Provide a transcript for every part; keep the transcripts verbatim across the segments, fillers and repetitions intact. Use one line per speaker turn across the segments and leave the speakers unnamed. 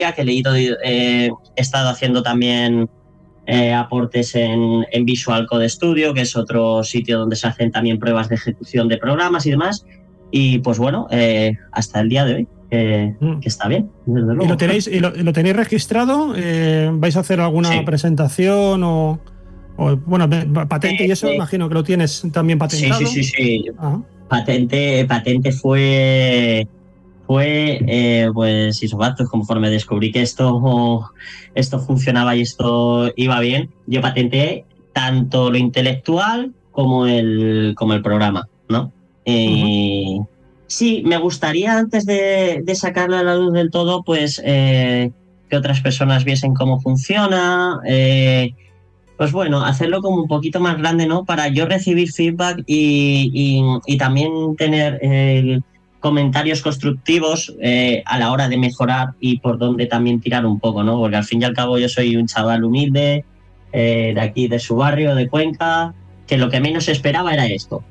que he leído, eh, he estado haciendo también eh, aportes en, en Visual Code Studio, que es otro sitio donde se hacen también pruebas de ejecución de programas y demás. Y pues bueno, eh, hasta el día de hoy, eh, mm. que está bien, desde luego.
¿Y lo tenéis, y lo, lo tenéis registrado? Eh, ¿Vais a hacer alguna sí. presentación o, o, bueno, patente eh, y eso? Eh, imagino que lo tienes también patentado.
Sí, sí, sí. sí. Patente, patente fue... Fue, eh, pues, Isobatos, conforme descubrí que esto, esto funcionaba y esto iba bien, yo patenté tanto lo intelectual como el, como el programa, ¿no? Eh, uh-huh. Sí, me gustaría, antes de, de sacarlo a la luz del todo, pues, eh, que otras personas viesen cómo funciona, eh, pues bueno, hacerlo como un poquito más grande, ¿no? Para yo recibir feedback y, y, y también tener... Eh, comentarios constructivos eh, a la hora de mejorar y por dónde también tirar un poco, ¿no? Porque al fin y al cabo yo soy un chaval humilde eh, de aquí, de su barrio, de Cuenca, que lo que menos esperaba era esto.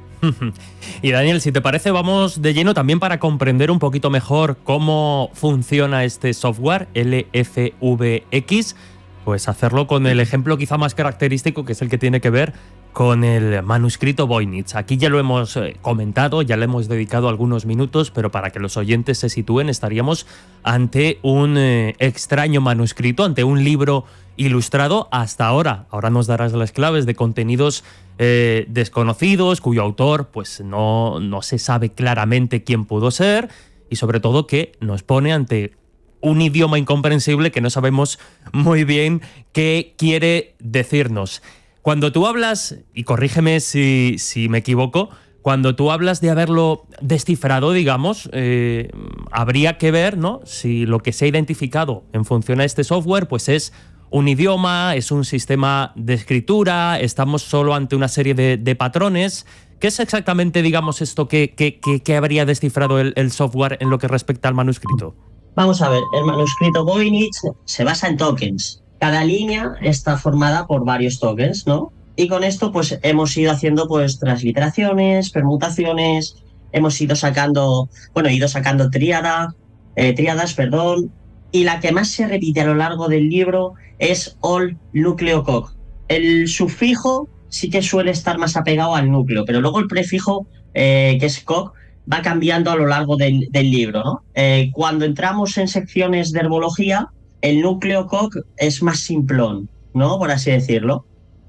Y Daniel, si te parece, vamos de lleno también para comprender un poquito mejor cómo funciona este software L F V X, pues hacerlo con el ejemplo quizá más característico, que es el que tiene que ver con el manuscrito Voynich. Aquí ya lo hemos eh, comentado, ya le hemos dedicado algunos minutos, pero para que los oyentes se sitúen, estaríamos ante un eh, extraño manuscrito, ante un libro ilustrado hasta ahora. Ahora nos darás las claves de contenidos eh, desconocidos, cuyo autor pues no, no se sabe claramente quién pudo ser, y sobre todo que nos pone ante un idioma incomprensible que no sabemos muy bien qué quiere decirnos. Cuando tú hablas, y corrígeme si, si me equivoco, cuando tú hablas de haberlo descifrado, digamos, eh, habría que ver, ¿no?, si lo que se ha identificado en función a este software pues es un idioma, es un sistema de escritura, estamos solo ante una serie de, de patrones. ¿Qué es exactamente, digamos, esto que, que, que, que habría descifrado el, el software en lo que respecta al manuscrito?
Vamos a ver, el manuscrito Voynich se basa en tokens. Cada línea está formada por varios tokens, ¿no? Y con esto pues hemos ido haciendo pues transliteraciones, permutaciones, hemos ido sacando, bueno, ido sacando tríada, eh, tríadas, perdón, y la que más se repite a lo largo del libro es all nucleococ. El sufijo sí que suele estar más apegado al núcleo, pero luego el prefijo, eh, que es coc, va cambiando a lo largo del, del libro, ¿no? Eh, cuando entramos en secciones de herbología, el núcleo coc es más simplón, ¿no?, por así decirlo.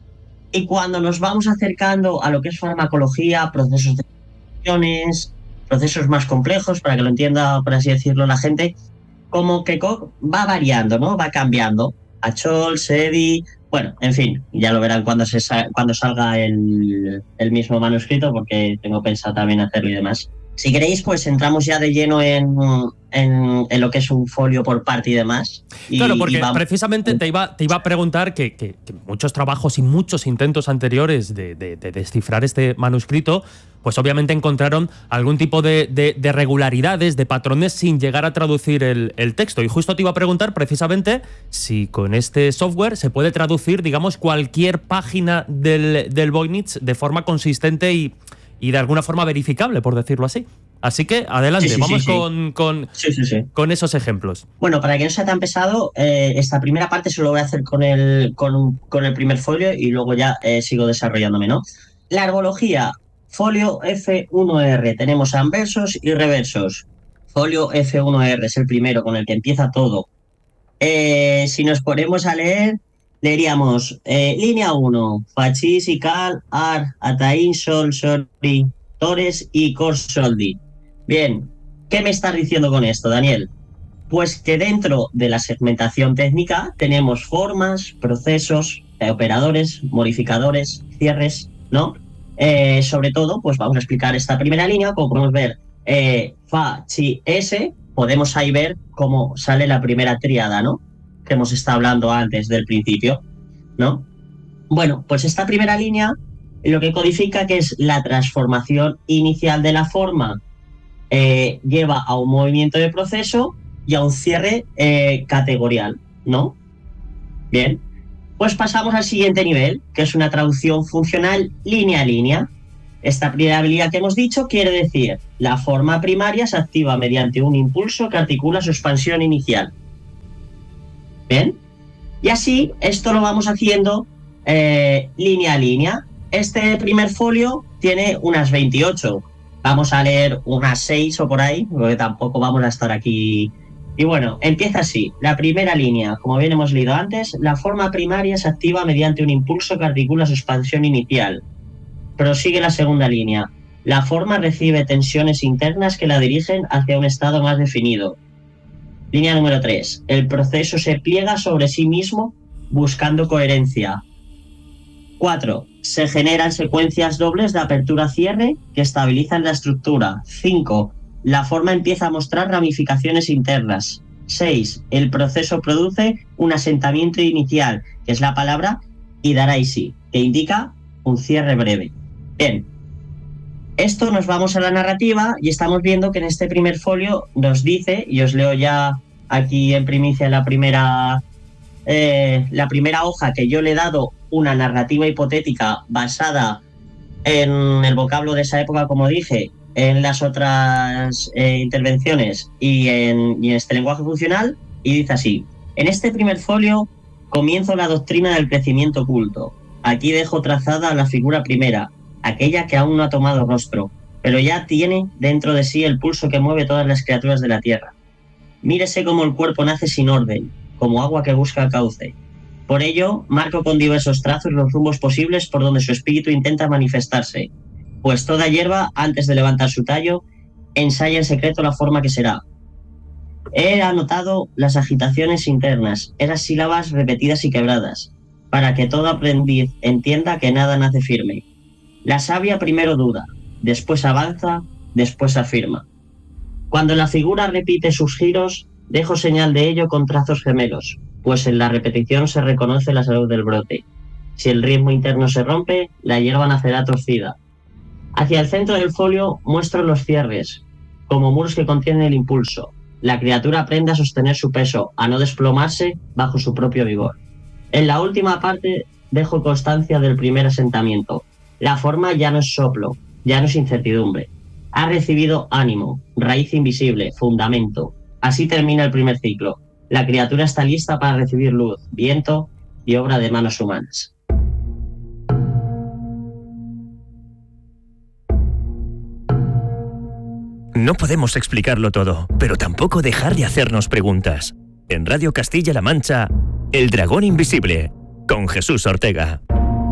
Y cuando nos vamos acercando a lo que es farmacología, procesos de funciones, procesos más complejos, para que lo entienda, por así decirlo, la gente, como que coc va variando, ¿no?, va cambiando. Achol, Sedi, bueno, en fin, ya lo verán cuando, se sa- cuando salga el, el mismo manuscrito, porque tengo pensado también hacerlo y demás. Si queréis, pues entramos ya de lleno en, en, en lo que es un folio por parte y demás. Y,
claro, porque
y vamos...
precisamente te iba, te iba a preguntar que, que, que muchos trabajos y muchos intentos anteriores de, de, de descifrar este manuscrito, pues obviamente encontraron algún tipo de, de, de regularidades, de patrones, sin llegar a traducir el, el texto. Y justo te iba a preguntar precisamente si con este software se puede traducir, digamos, cualquier página del, del Voynich de forma consistente y... y de alguna forma verificable, por decirlo así. Así que, adelante, sí, sí, vamos sí, sí. Con, con, sí, sí, sí. con esos ejemplos.
Bueno, para que no sea tan pesado, eh, esta primera parte solo voy a hacer con el, con, con el primer folio y luego ya eh, sigo desarrollándome, ¿no? La herbología, folio F uno R, tenemos anversos y reversos. Folio F uno R es el primero con el que empieza todo. Eh, si nos ponemos a leer, leeríamos eh, línea uno, Fachis, Ical, Ar, Ataín, Sol, Sori, Torres y Corsoldi. Bien, ¿qué me estás diciendo con esto, Daniel? Pues que dentro de la segmentación técnica tenemos formas, procesos, eh, operadores, modificadores, cierres, ¿no? Eh, sobre todo, pues vamos a explicar esta primera línea. Como podemos ver, eh, Fa, Chi, S, podemos ahí ver cómo sale la primera tríada, ¿no?, que hemos estado hablando antes del principio, ¿no? Bueno, pues esta primera línea lo que codifica que es la transformación inicial de la forma, eh, lleva a un movimiento de proceso y a un cierre eh, categorial, ¿no? Bien, pues pasamos al siguiente nivel, que es una traducción funcional línea a línea. Esta primera habilidad que hemos dicho quiere decir la forma primaria se activa mediante un impulso que articula su expansión inicial. ¿Bien? Y así esto lo vamos haciendo eh, línea a línea. Este primer folio tiene unas veintiocho. Vamos a leer unas seis o por ahí, porque tampoco vamos a estar aquí. Y bueno, empieza así. La primera línea, como bien hemos leído antes, la forma primaria se activa mediante un impulso que articula su expansión inicial. Prosigue la segunda línea. La forma recibe tensiones internas que la dirigen hacia un estado más definido. Línea número tres. El proceso se pliega sobre sí mismo buscando coherencia. cuatro. Se generan secuencias dobles de apertura-cierre que estabilizan la estructura. cinco. La forma empieza a mostrar ramificaciones internas. seis. El proceso produce un asentamiento inicial, que es la palabra hidaraisi, que indica un cierre breve. Bien. Esto nos vamos a la narrativa y estamos viendo que en este primer folio nos dice, y os leo ya aquí en primicia la primera, eh, la primera hoja, que yo le he dado una narrativa hipotética basada en el vocablo de esa época, como dije, en las otras eh, intervenciones y en, y en este lenguaje funcional, y dice así: en este primer folio comienzo la doctrina del crecimiento oculto. Aquí dejo trazada la figura primera, aquella que aún no ha tomado rostro, pero ya tiene dentro de sí el pulso que mueve todas las criaturas de la tierra. Mírese cómo el cuerpo nace sin orden, como agua que busca cauce. Por ello, marco con diversos trazos los rumbos posibles por donde su espíritu intenta manifestarse, pues toda hierba, antes de levantar su tallo, ensaya en secreto la forma que será. He anotado las agitaciones internas, esas sílabas repetidas y quebradas, para que todo aprendiz entienda que nada nace firme. La savia primero duda, después avanza, después afirma. Cuando la figura repite sus giros, dejo señal de ello con trazos gemelos, pues en la repetición se reconoce la salud del brote. Si el ritmo interno se rompe, la hierba nacerá torcida. Hacia el centro del folio muestro los cierres, como muros que contienen el impulso. La criatura aprende a sostener su peso, a no desplomarse bajo su propio vigor. En la última parte dejo constancia del primer asentamiento. La forma ya no es soplo, ya no es incertidumbre. Ha recibido ánimo, raíz invisible, fundamento. Así termina el primer ciclo. La criatura está lista para recibir luz, viento y obra de manos humanas.
No podemos explicarlo todo, pero tampoco dejar de hacernos preguntas. En Radio Castilla-La Mancha, El Dragón Invisible, con Jesús Ortega.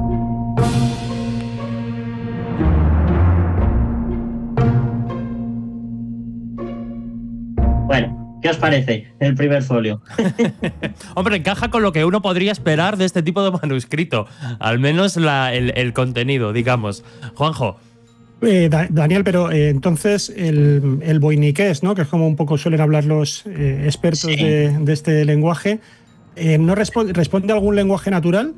Bueno, ¿qué os parece el primer folio?
Hombre, encaja con lo que uno podría esperar de este tipo de manuscrito. Al menos la, el, el contenido, digamos. Juanjo.
Eh, da, Daniel, pero eh, entonces el, el boiniqués, ¿no?, que es como un poco suelen hablar los eh, expertos sí. de, de este lenguaje, eh, ¿no responde, responde a algún lenguaje natural?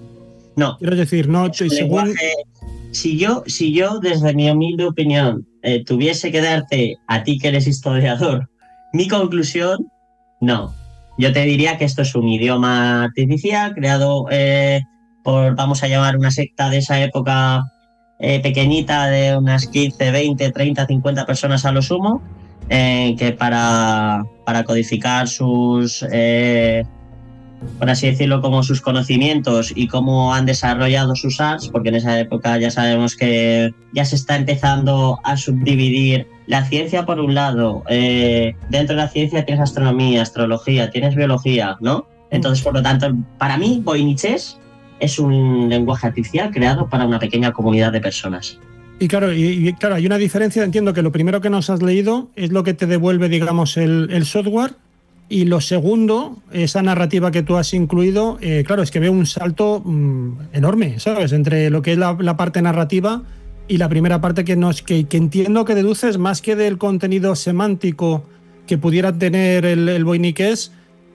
No.
Quiero decir, no.
Según... lenguaje, si, yo, si yo, desde mi humilde opinión, eh, tuviese que darte, a ti que eres historiador, mi conclusión, no. Yo te diría que esto es un idioma artificial creado eh, por, vamos a llamar, una secta de esa época eh, pequeñita de unas quince, veinte, treinta, cincuenta personas a lo sumo, eh, que para, para codificar sus, eh, por así decirlo, como sus conocimientos y cómo han desarrollado sus arts, porque en esa época ya sabemos que ya se está empezando a subdividir la ciencia por un lado. Eh, dentro de la ciencia tienes astronomía, astrología, tienes biología, ¿no? Entonces, por lo tanto, para mí, boinichés es un lenguaje artificial creado para una pequeña comunidad de personas.
Y claro, y, y claro, hay una diferencia. Entiendo que lo primero que nos has leído es lo que te devuelve, digamos, el, el software. Y lo segundo, esa narrativa que tú has incluido, eh, claro, es que veo un salto mmm, enorme, ¿sabes? Entre lo que es la, la parte narrativa y la primera parte que, nos, que, que entiendo que deduces más que del contenido semántico que pudiera tener el, el boiniqués,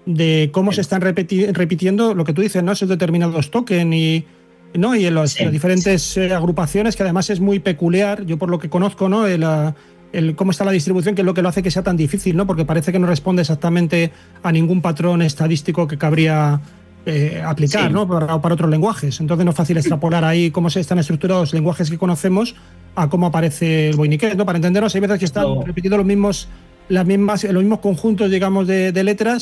de cómo sí. se están repeti- repitiendo lo que tú dices, ¿no? Esos determinados tokens y, ¿no? y en los, sí. las diferentes eh, agrupaciones, que además es muy peculiar, yo por lo que conozco, ¿no? El, el cómo está la distribución, que es lo que lo hace que sea tan difícil, ¿no? Porque parece que no responde exactamente a ningún patrón estadístico que cabría eh, aplicar, sí. ¿no? Para, para otros lenguajes. Entonces no es fácil extrapolar ahí cómo se están estructurados los lenguajes que conocemos a cómo aparece el boiniqués, ¿no? Para entendernos, hay veces que están no. repitiendo los mismos, las mismas, los mismos conjuntos, digamos, de, de letras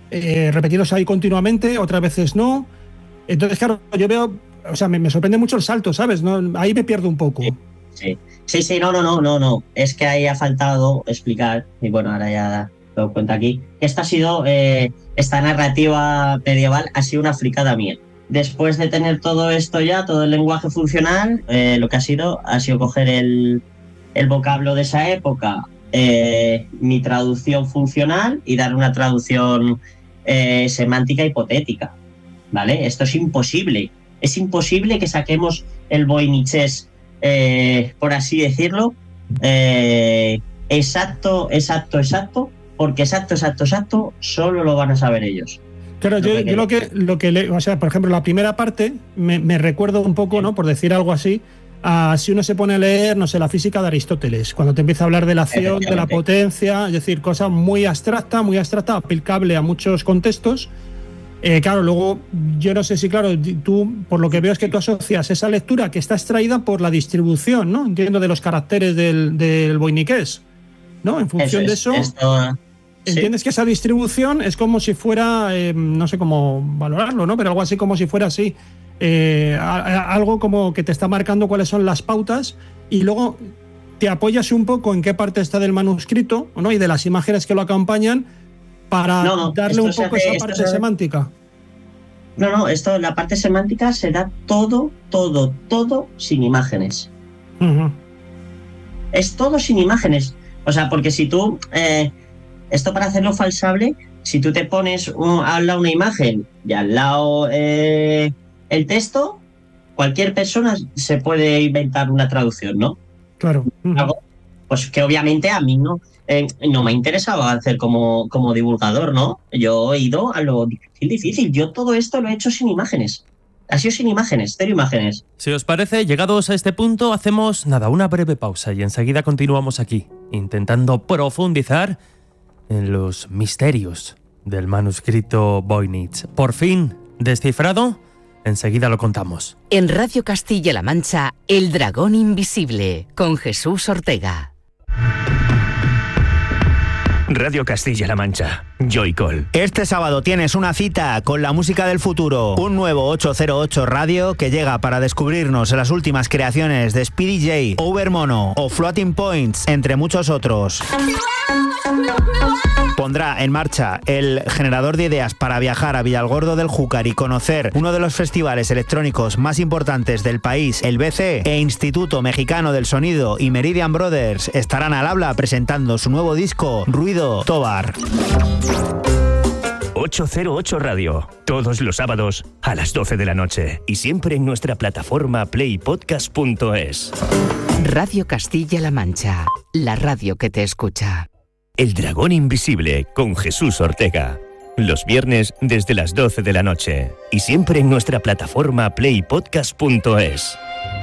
eh, repetidos ahí continuamente, otras veces no. Entonces, claro, yo veo, o sea, me, me sorprende mucho el salto, ¿sabes? No, ahí me pierdo un poco.
Sí, sí, sí, sí, no, no, no, no, no. Es que ahí ha faltado explicar, y bueno, ahora ya lo doy cuenta aquí, que esta ha sido, eh, esta narrativa medieval ha sido una fricada mía. Después de tener todo esto ya, todo el lenguaje funcional, eh, lo que ha sido, ha sido coger el, el vocablo de esa época, eh, mi traducción funcional y dar una traducción eh, semántica hipotética, ¿vale? Esto es imposible. Es imposible que saquemos el voiniches, eh, por así decirlo, eh, exacto, exacto, exacto, porque exacto, exacto, exacto, solo lo van a saber ellos.
Claro, yo, yo lo que lo que le, o sea, por ejemplo, la primera parte me, me recuerdo un poco, ¿no? Por decir algo así, a si uno se pone a leer, no sé, la física de Aristóteles, cuando te empieza a hablar de la acción, de la potencia, es decir, cosa muy abstracta, muy abstracta, aplicable a muchos contextos. Eh, claro, luego, yo no sé si, claro, tú, por lo que veo es que tú asocias esa lectura que está extraída por la distribución, ¿no? Entiendo, de los caracteres del, del voiniqués, ¿no? En función
eso
de
es,
eso...
Esto...
¿Entiendes? Sí. Que esa distribución es como si fuera, eh, no sé cómo valorarlo, ¿no? Pero algo así como si fuera así, eh, a, a, algo como que te está marcando cuáles son las pautas y luego te apoyas un poco en qué parte está del manuscrito, ¿no? Y de las imágenes que lo acompañan para no, no, darle un poco hace, esa parte se... semántica.
No, no, esto, la parte semántica se da todo, todo, todo sin imágenes. Uh-huh. Es todo sin imágenes. O sea, porque si tú... Eh, Esto para hacerlo falsable, si tú te pones un, al lado una imagen y al lado eh, el texto, cualquier persona se puede inventar una traducción, ¿no?
Claro.
Algo, pues que obviamente a mí no, eh, no me interesaba hacer como, como divulgador, ¿no? Yo he ido a lo difícil, difícil. Yo todo esto lo he hecho sin imágenes. Ha sido sin imágenes, cero imágenes.
Si os parece, llegados a este punto, hacemos nada, una breve pausa y enseguida continuamos aquí, intentando profundizar en los misterios del manuscrito Voynich. Por fin descifrado, enseguida lo contamos.
En Radio Castilla-La Mancha, El Dragón Invisible, con Jesús Ortega.
Radio Castilla-La Mancha, Joycall.
Este sábado tienes una cita con la música del futuro, un nuevo ochocientos ocho Radio que llega para descubrirnos las últimas creaciones de Speedy J, Overmono o Floating Points, entre muchos otros. Pondrá en marcha el generador de ideas para viajar a Villalgordo del Júcar y conocer uno de los festivales electrónicos más importantes del país. El B C e Instituto Mexicano del Sonido y Meridian Brothers estarán al habla presentando su nuevo disco, Ruido Tobar.
ochocientos ocho Radio, todos los sábados a las doce de la noche y siempre en nuestra plataforma play podcast punto es.
Radio Castilla-La Mancha, la radio que te escucha.
El Dragón Invisible con Jesús Ortega. Los viernes desde las doce de la noche y siempre en nuestra plataforma play podcast punto es.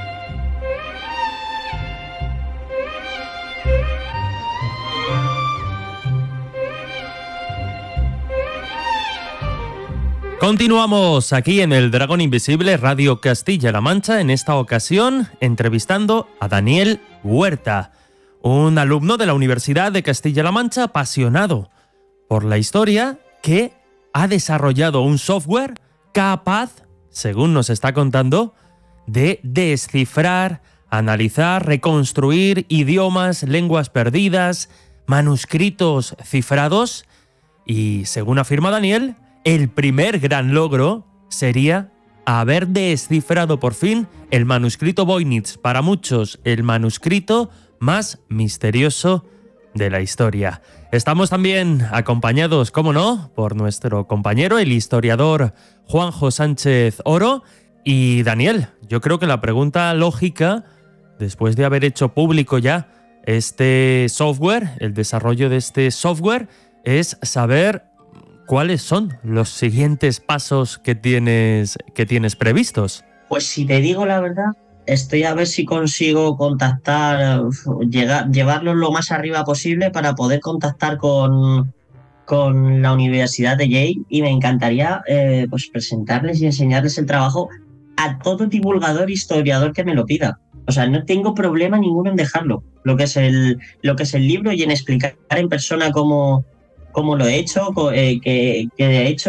Continuamos aquí en El Dragón Invisible, Radio Castilla-La Mancha, en esta ocasión entrevistando a Daniel Huerta, un alumno de la Universidad de Castilla-La Mancha apasionado por la historia que ha desarrollado un software capaz, según nos está contando, de descifrar, analizar, reconstruir idiomas, lenguas perdidas, manuscritos cifrados y, según afirma Daniel, el primer gran logro sería haber descifrado por fin el manuscrito Voynich, para muchos el manuscrito más misterioso de la historia. Estamos también acompañados, como no, por nuestro compañero, el historiador Juanjo Sánchez Oro. Y Daniel, yo creo que la pregunta lógica, después de haber hecho público ya este software, el desarrollo de este software, es saber cuáles son los siguientes pasos que tienes, que tienes previstos.
Pues si te digo la verdad, estoy a ver si consigo contactar, llegar, llevarlo lo más arriba posible para poder contactar con, con la Universidad de Yale, y me encantaría eh, pues presentarles y enseñarles el trabajo a todo divulgador, historiador que me lo pida. O sea, no tengo problema ninguno en dejarlo, lo que es el, lo que es el libro, y en explicar en persona cómo, cómo lo he hecho, co- eh, qué, qué he hecho